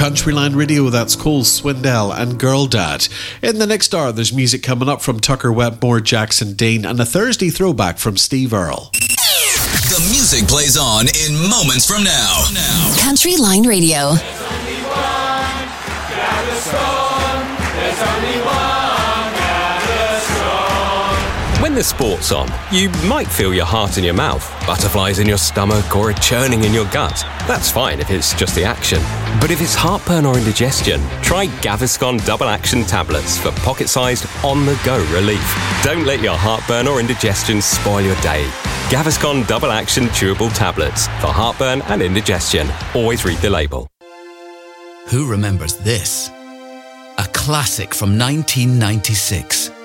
Countryline Radio. That's Cole Swindell and Girl Dad. In the next hour, there's music coming up from Tucker Wetmore, Jackson Dean, and a Thursday throwback from Steve Earle. The music plays on in moments from now. Countryline Radio. There's only one Gaviscon. There's only one Gaviscon. When the sport's on, you might feel your heart in your mouth, butterflies in your stomach, or a churning in your gut. That's fine if it's just the action. But if it's heartburn or indigestion, try Gaviscon Double Action Tablets for pocket-sized, on-the-go relief. Don't let your heartburn or indigestion spoil your day. Gaviscon Double Action Chewable Tablets for heartburn and indigestion. Always read the label. Who remembers this? A classic from 1996.